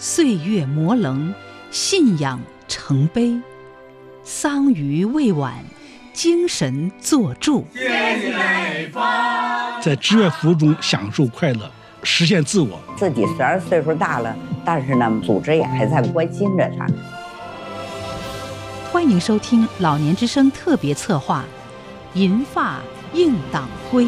岁月磨棱，信仰成碑。桑榆未晚，精神作铸。 在志愿服务中享受快乐，实现自我。 自己虽然岁数大了，但是呢，组织也还在关心着他。 欢迎收听老年之声特别策划《银发映党徽》。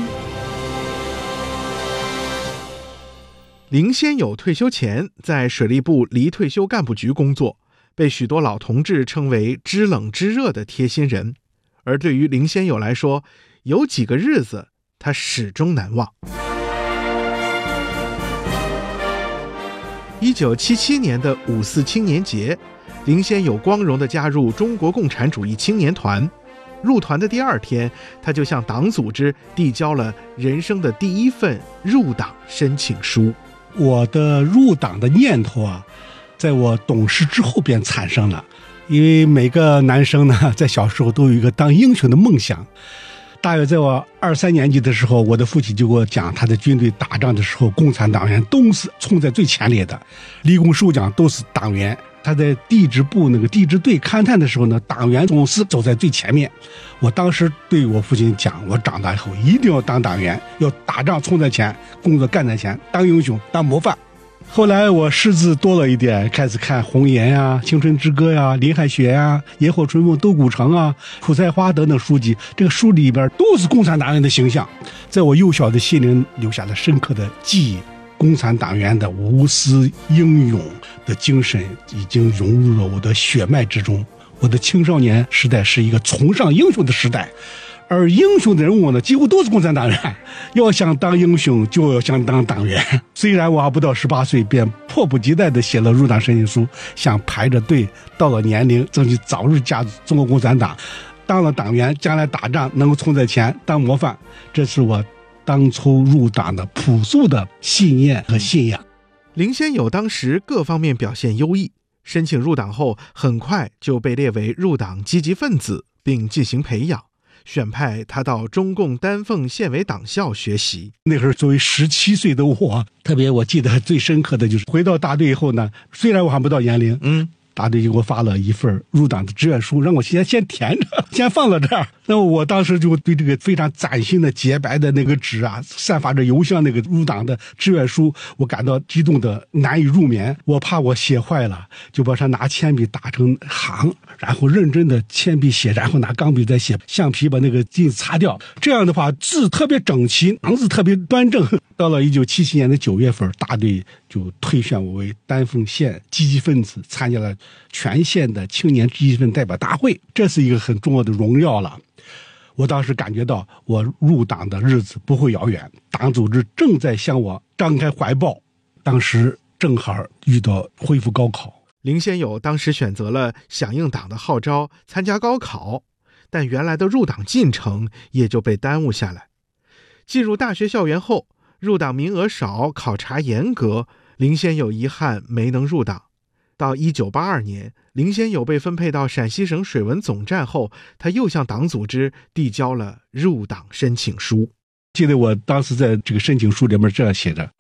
林先友退休前在水利部离退休干部局工作，被许多老同志称为知冷知热的贴心人。而对于林先友来说，有几个日子他始终难忘。1977年的5·4青年节，林先友光荣地加入中国共产主义青年团。入团的第2天，他就向党组织递交了人生的第一份入党申请书。 我的入党的念头啊，在我懂事之后便产生了。因为每个男生呢，在小时候都有一个当英雄的梦想。大约在我2、3年级的时候，我的父亲就给我讲，他在军队打仗的时候，共产党员都是冲在最前列的，立功受奖都是党员。他在地质部那个地质队勘探的时候呢，党员总是走在最前面。我当时对我父亲讲，我长大以后一定要当党员，要打仗冲在前，工作干在前，当英雄，当模范。后来我识字多了一点，开始看《红岩》呀、《青春之歌》呀、林海雪呀、野火春风、斗古城啊、苦菜花等等书籍。这个书里边都是共产党员的形象，在我幼小的心灵留下了深刻的记忆。共产党员的无私英勇的精神已经融入了我的血脉之中。我的青少年时代是一个崇尚英雄的时代，而英雄的人物呢，几乎都是共产党员。要想当英雄，就要想当党员。虽然我还不到18岁，便迫不及待地写了入党申请书，想排着队到了年龄，争取早日加入中国共产党。当了党员，将来打仗能够冲在前，当模范。这是我当初入党的朴素的信念和信仰。 林先友当时各方面表现优异，申请入党后很快就被列为入党积极分子，并进行培养，选派他到中共丹凤县委党校学习。 那时候作为17岁的我，特别我记得最深刻的就是回到大队以后呢，虽然我还不到年龄，大队就给我发了一份入党的志愿书，让我先填着，先放到这儿。那么我当时就对这个非常崭新的洁白的那个纸啊，散发着油香那个入党的志愿书，我感到激动的难以入眠。我怕我写坏了，就把它拿铅笔打成行，然后认真的铅笔写，然后拿钢笔再写，橡皮把那个印擦掉。这样的话字特别整齐，行字特别端正。到了1977年的9月份，大队就推选我为丹凤县积极分子，参加了全县的青年积极分代表大会，这是一个很重要的荣耀了。我当时感觉到我入党的日子不会遥远，党组织正在向我张开怀抱。当时正好遇到恢复高考， 林先友当时选择了响应党的号召参加高考，但原来的入党进程也就被耽误下来。进入大学校园后，入党名额少，考察严格，林先友遗憾没能入党。到1982年，林先友被分配到陕西省水文总站后，他又向党组织递交了入党申请书。 记得我当时在这个申请书里面这样写着：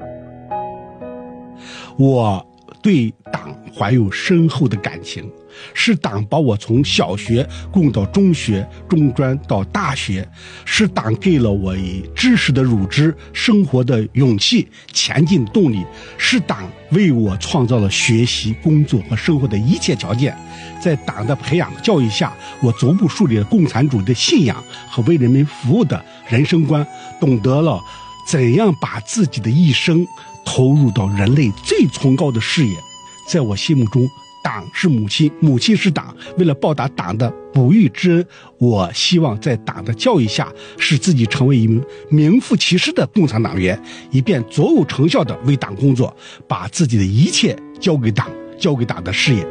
我对党怀有深厚的感情，是党把我从小学供到中学、中专到大学，是党给了我以知识的乳汁、生活的勇气、前进动力，是党为我创造了学习、工作和生活的一切条件。在党的培养和教育下，我逐步树立了共产主义的信仰和为人民服务的人生观，懂得了怎样把自己的一生投入到人类最崇高的事业。在我心目中，党是母亲，母亲是党。为了报答党的不育之恩，我希望在党的教育下，使自己成为一名名副其实的共产党员，以便卓有成效地为党工作，把自己的一切交给党，交给党的事业。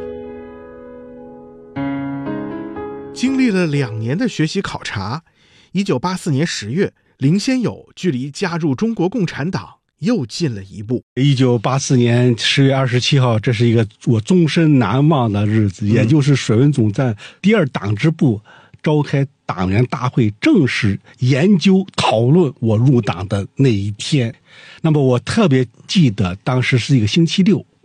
经历了2年的学习考察，1984年10月，林先友距离加入中国共产党又近了一步。 1984年10月27号，这是一个我终身难忘的日子，也就是水文总站第2党支部召开党员大会，正式研究讨论我入党的那一天。那么我特别记得，当时是一个星期六，